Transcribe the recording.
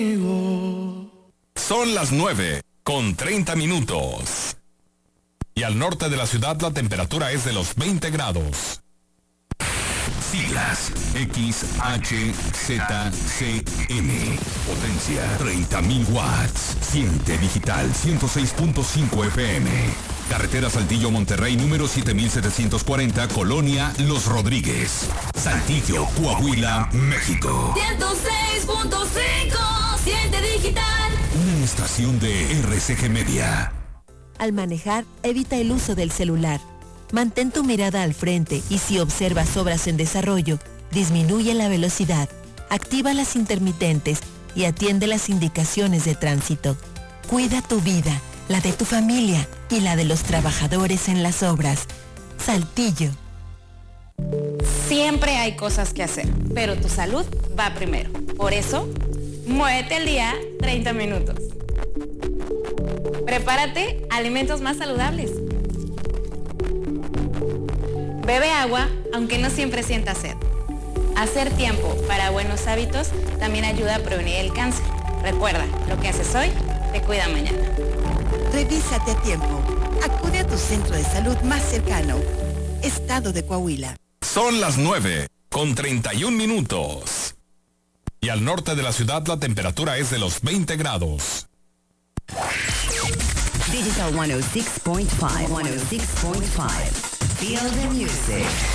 Son las 9:30. Y al norte de la ciudad la temperatura es de los 20 grados. Siglas XHZCM. Potencia 30.000 watts. Siente digital 106.5 FM. Carretera Saltillo Monterrey número 7740, Colonia Los Rodríguez. Saltillo, Coahuila, México. 106.5. Siente digital. Una estación de RCG Media. Al manejar, evita el uso del celular. Mantén tu mirada al frente y si observas obras en desarrollo, disminuye la velocidad, activa las intermitentes y atiende las indicaciones de tránsito. Cuida tu vida, la de tu familia y la de los trabajadores en las obras. Saltillo. Siempre hay cosas que hacer, pero tu salud va primero. Por eso, muévete al día 30 minutos. Prepárate alimentos más saludables. Bebe agua, aunque no siempre sientas sed. Hacer tiempo para buenos hábitos también ayuda a prevenir el cáncer. Recuerda, lo que haces hoy te cuida mañana. Revísate a tiempo. Acude a tu centro de salud más cercano. Estado de Coahuila. Son las 9:31. Y al norte de la ciudad la temperatura es de los 20 grados. Digital 106.5. 106.5. Feel the music.